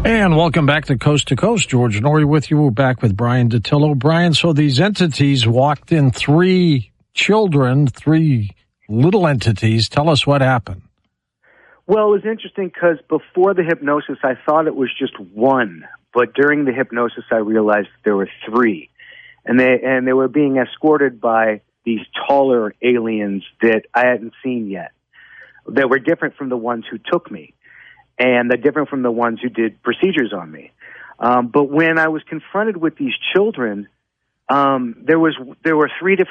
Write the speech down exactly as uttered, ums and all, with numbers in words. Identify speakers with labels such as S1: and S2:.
S1: And welcome back to Coast to Coast. George Noory with you. We're back with Brian Dattilo. Brian, so these entities walked in three children, three little entities. Tell us what happened.
S2: Well, it was interesting because before the hypnosis, I thought it was just one. But during the hypnosis, I realized there were three. And they, and they were being escorted by these taller aliens that I hadn't seen yet. That were different from the ones who took me. And they're different from the ones who did procedures on me. Um, but when I was confronted with these children, um, there was there were three different